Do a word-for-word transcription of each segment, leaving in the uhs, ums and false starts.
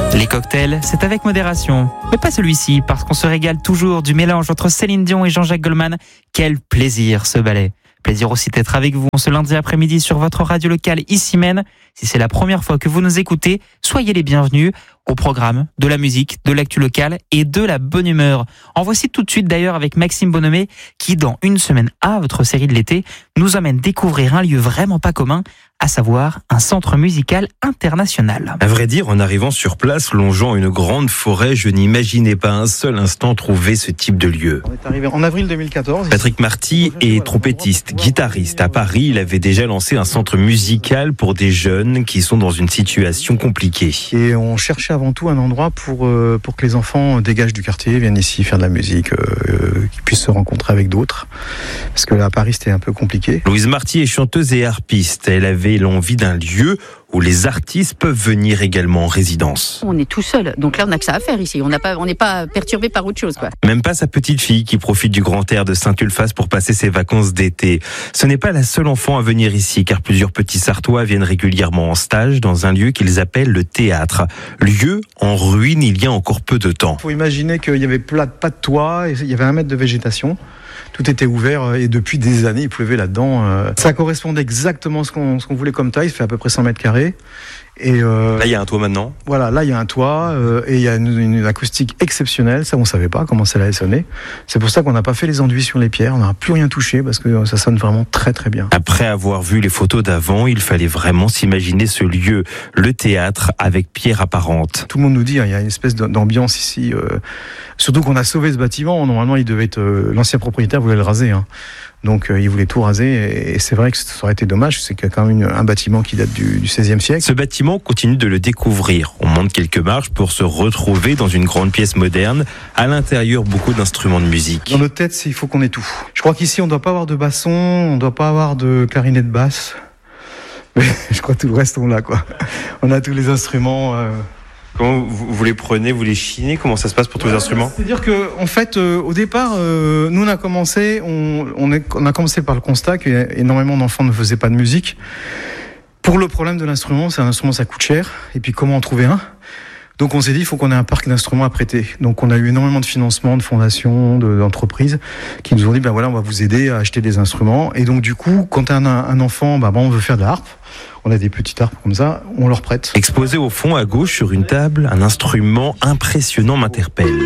Les cocktails, c'est avec modération. Mais pas celui-ci, parce qu'on se régale toujours du mélange entre Céline Dion et Jean-Jacques Goldman. Quel plaisir ce ballet. Plaisir aussi d'être avec vous ce lundi après-midi sur votre radio locale ici même. Si c'est la première fois que vous nous écoutez, soyez les bienvenus au programme de la musique, de l'actu locale et de la bonne humeur. En voici tout de suite d'ailleurs avec Maxime Bonhomé qui, dans Une semaine à votre série de l'été, nous amène découvrir un lieu vraiment pas commun, à savoir un centre musical international. À vrai dire, en arrivant sur place, longeant une grande forêt, je n'imaginais pas un seul instant trouver ce type de lieu. On est arrivé en avril deux mille quatorze. Patrick Marty est trompettiste, guitariste. À Paris, il avait déjà lancé un centre musical pour des jeunes qui sont dans une situation compliquée. Et on cherchait avant tout un endroit pour, euh, pour que les enfants dégagent du quartier, viennent ici faire de la musique, euh, qu'ils puissent se rencontrer avec d'autres. Parce que là, à Paris, c'était un peu compliqué. Louise Marty est chanteuse et harpiste. Elle avait l'envie d'un lieu où les artistes peuvent venir également en résidence. On est tout seul, donc là on n'a que ça à faire ici, on n'a pas, on n'est pas perturbé par autre chose, quoi. Même pas sa petite fille qui profite du grand air de Saint-Ulphace pour passer ses vacances d'été. Ce n'est pas la seule enfant à venir ici, car plusieurs petits Sartois viennent régulièrement en stage dans un lieu qu'ils appellent le théâtre. Lieu en ruine il y a encore peu de temps. Il faut imaginer qu'il y avait pas de toit, et il y avait un mètre de végétation. Tout était ouvert et depuis des années, il pleuvait là-dedans. Ça correspondait exactement à ce qu'on, ce qu'on voulait comme taille. Ça fait à peu près cent mètres carrés. Et euh, là, il y a un toit maintenant. Voilà, là, il y a un toit euh, et il y a une, une acoustique exceptionnelle. Ça, on ne savait pas comment ça allait sonner. C'est pour ça qu'on n'a pas fait les enduits sur les pierres. On n'a plus rien touché parce que ça sonne vraiment très, très bien. Après avoir vu les photos d'avant, il fallait vraiment s'imaginer ce lieu, le théâtre, avec pierres apparentes. Tout le monde nous dit, hein, il y a une espèce d'ambiance ici. Euh, surtout qu'on a sauvé ce bâtiment. Normalement, il devait être euh, l'ancien propriétaire voulait le raser. Hein. Donc euh, il voulait tout raser et c'est vrai que ça aurait été dommage, c'est qu'il y a quand même une, un bâtiment qui date du, du seizième siècle. Ce bâtiment continue de le découvrir. On monte quelques marches pour se retrouver dans une grande pièce moderne. À l'intérieur, beaucoup d'instruments de musique. Dans notre tête, c'est, il faut qu'on ait tout. Je crois qu'ici, on ne doit pas avoir de basson, on ne doit pas avoir de clarinette basse. Mais je crois que tout le reste, on l'a, quoi. On a tous les instruments... Euh... Comment vous, vous les prenez, vous les chinez? Comment ça se passe pour tous les instruments? C'est-à-dire que, en fait, euh, au départ, euh, nous on a commencé, on, on, est, on a commencé par le constat qu'énormément d'enfants ne faisaient pas de musique. Pour le problème de l'instrument, c'est un instrument, ça coûte cher. Et puis comment en trouver un? Donc on s'est dit, il faut qu'on ait un parc d'instruments à prêter. Donc on a eu énormément de financements, de fondations, de, d'entreprises qui nous ont dit, ben voilà, on va vous aider à acheter des instruments. Et donc du coup, quand un, un enfant, ben, ben, on veut faire de la harpe, on a des petites harpes comme ça, on leur prête. Exposé au fond à gauche sur une table, un instrument impressionnant m'interpelle.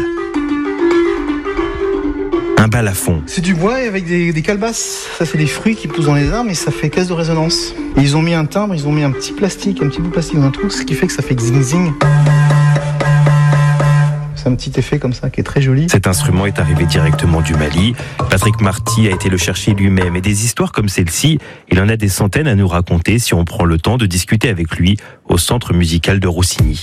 Un balafon. C'est du bois avec des, des calebasses. Ça, c'est des fruits qui poussent dans les arbres et ça fait caisse de résonance. Et ils ont mis un timbre, ils ont mis un petit plastique, un petit bout de plastique dans un trou, ce qui fait que ça fait zing-zing. C'est un petit effet comme ça qui est très joli. Cet instrument est arrivé directement du Mali. Patrick Marty a été le chercher lui-même. Et des histoires comme celle-ci, il en a des centaines à nous raconter si on prend le temps de discuter avec lui au centre musical de Roussigny.